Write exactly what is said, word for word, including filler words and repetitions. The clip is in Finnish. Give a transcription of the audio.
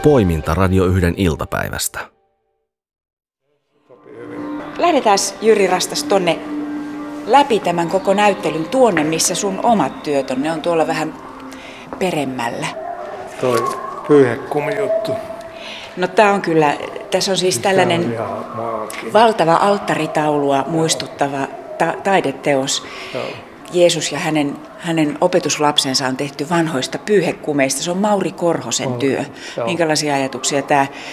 poiminta Radio yhden iltapäivästä. Lähdetään Jyri Rastas tonne läpi tämän koko näyttelyn tuonne, missä sun omat työt on. Ne on tuolla vähän peremmällä. Toi pyyhekumi-juttu. No tää on kyllä, tässä on siis tällainen valtava alttaritaulua muistuttava ta- taideteos. Joo. Jeesus ja hänen, hänen opetuslapsensa on tehty vanhoista pyyhekumeista. Se on Mauri Korhosen työ. Joo. Minkälaisia ajatuksia tämä